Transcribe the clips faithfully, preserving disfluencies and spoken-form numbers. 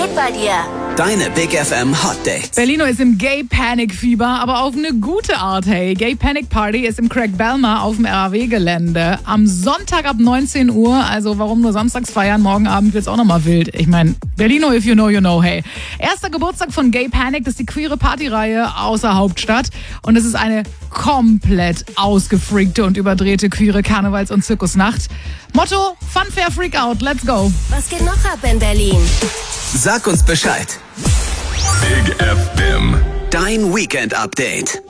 Update bei dir. Deine Big F M Hot Dates. Berlino ist im Gay-Panic-Fieber, aber auf eine gute Art, hey. Gay-Panic-Party ist im Craig Belmar auf dem R A W-Gelände. Am Sonntag ab neunzehn Uhr, also warum nur samstags feiern, morgen Abend wird's auch nochmal wild. Ich meine, Berlino, if you know, you know, hey. Erster Geburtstag von Gay-Panic, das ist die queere Partyreihe außer Hauptstadt. Und es ist eine komplett ausgefreakte und überdrehte queere Karnevals- und Zirkusnacht. Motto, Fun, Fair, Freak Out, let's go. Was geht noch ab in Berlin? Sag uns Bescheid. Big F M. Dein Weekend-Update.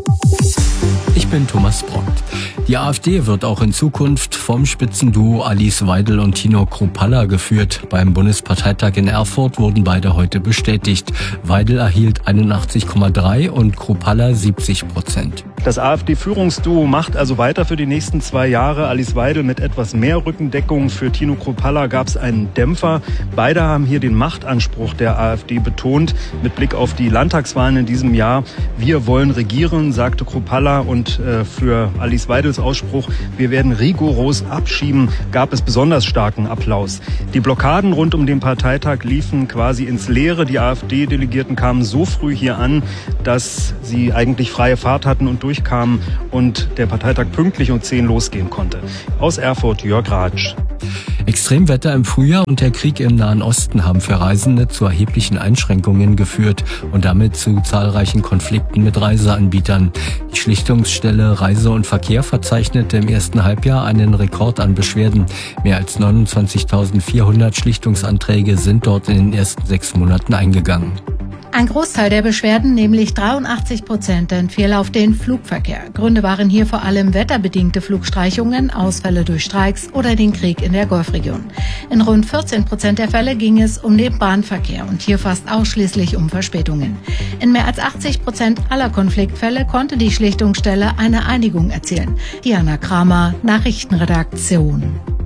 Ich bin Thomas Brockt. Die AfD wird auch in Zukunft vom Spitzenduo Alice Weidel und Tino Kruppalla geführt. Beim Bundesparteitag in Erfurt wurden beide heute bestätigt. Weidel erhielt einundachtzig Komma drei und Kruppalla siebzig Prozent. Das AfD-Führungsduo macht also weiter für die nächsten zwei Jahre. Alice Weidel mit etwas mehr Rückendeckung. Für Tino Kruppalla gab es einen Dämpfer. Beide haben hier den Machtanspruch der AfD betont. Mit Blick auf die Landtagswahlen in diesem Jahr. Wir wollen regieren, sagte Kruppalla. Und äh, für Alice Weidels Ausspruch, wir werden rigoros abschieben, gab es besonders starken Applaus. Die Blockaden rund um den Parteitag liefen quasi ins Leere. Die AfD-Delegierten kamen so früh hier an, dass sie eigentlich freie Fahrt hatten und durchkamen und der Parteitag pünktlich um zehn losgehen konnte. Aus Erfurt, Jörg Ratsch. Extremwetter im Frühjahr und der Krieg im Nahen Osten haben für Reisende zu erheblichen Einschränkungen geführt und damit zu zahlreichen Konflikten mit Reiseanbietern. Die Schlichtungsstelle Reise und Verkehr verzeichnete im ersten Halbjahr einen Rekord an Beschwerden. Mehr als neunundzwanzigtausendvierhundert Schlichtungsanträge sind dort in den ersten sechs Monaten eingegangen. Ein Großteil der Beschwerden, nämlich dreiundachtzig Prozent, entfiel auf den Flugverkehr. Gründe waren hier vor allem wetterbedingte Flugstreichungen, Ausfälle durch Streiks oder den Krieg in der Golfregion. In rund vierzehn Prozent der Fälle ging es um den Bahnverkehr und hier fast ausschließlich um Verspätungen. In mehr als achtzig Prozent aller Konfliktfälle konnte die Schlichtungsstelle eine Einigung erzielen. Diana Kramer, Nachrichtenredaktion.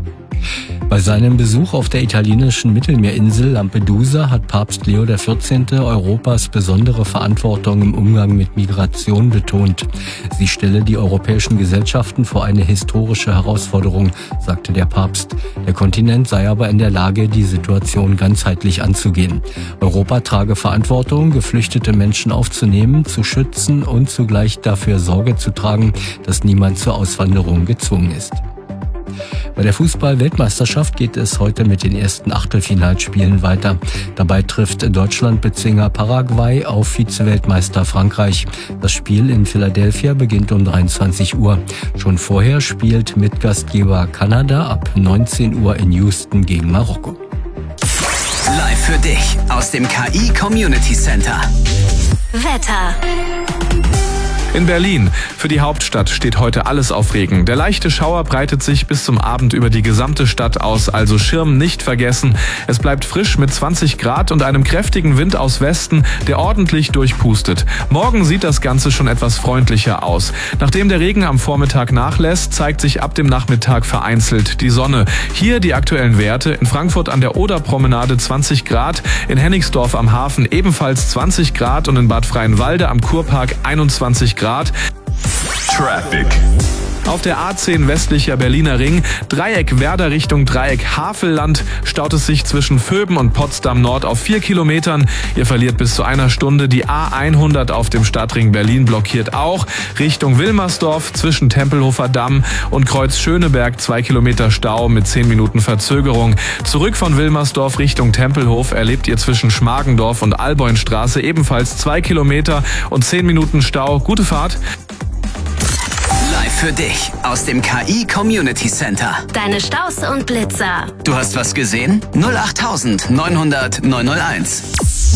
Bei seinem Besuch auf der italienischen Mittelmeerinsel Lampedusa hat Papst Leo der vierzehnte Europas besondere Verantwortung im Umgang mit Migration betont. Sie stelle die europäischen Gesellschaften vor eine historische Herausforderung, sagte der Papst. Der Kontinent sei aber in der Lage, die Situation ganzheitlich anzugehen. Europa trage Verantwortung, geflüchtete Menschen aufzunehmen, zu schützen und zugleich dafür Sorge zu tragen, dass niemand zur Auswanderung gezwungen ist. Bei der Fußball-Weltmeisterschaft geht es heute mit den ersten Achtelfinalspielen weiter. Dabei trifft Deutschland-Bezwinger Paraguay auf Vize-Weltmeister Frankreich. Das Spiel in Philadelphia beginnt um dreiundzwanzig Uhr. Schon vorher spielt Mitgastgeber Kanada ab neunzehn Uhr in Houston gegen Marokko. Live für dich aus dem K I Community Center. Wetter. In Berlin. Für die Hauptstadt steht heute alles auf Regen. Der leichte Schauer breitet sich bis zum Abend über die gesamte Stadt aus, also Schirm nicht vergessen. Es bleibt frisch mit zwanzig Grad und einem kräftigen Wind aus Westen, der ordentlich durchpustet. Morgen sieht das Ganze schon etwas freundlicher aus. Nachdem der Regen am Vormittag nachlässt, zeigt sich ab dem Nachmittag vereinzelt die Sonne. Hier die aktuellen Werte: in Frankfurt an der Oderpromenade zwanzig Grad, in Hennigsdorf am Hafen ebenfalls zwanzig Grad und in Bad Freienwalde am Kurpark einundzwanzig Grad. Traffic. Auf der A zehn westlicher Berliner Ring, Dreieck Werder Richtung Dreieck Havelland, staut es sich zwischen Vöben und Potsdam Nord auf vier Kilometern. Ihr verliert bis zu einer Stunde. Die A hundert auf dem Stadtring Berlin blockiert auch. Richtung Wilmersdorf zwischen Tempelhofer Damm und Kreuz Schöneberg zwei Kilometer Stau mit zehn Minuten Verzögerung. Zurück von Wilmersdorf Richtung Tempelhof erlebt ihr zwischen Schmargendorf und Alboinstraße ebenfalls zwei Kilometer und zehn Minuten Stau. Gute Fahrt. Live für dich aus dem K I Community Center. Deine Staus und Blitzer. Du hast was gesehen? null acht neunhundert neunhunderteins.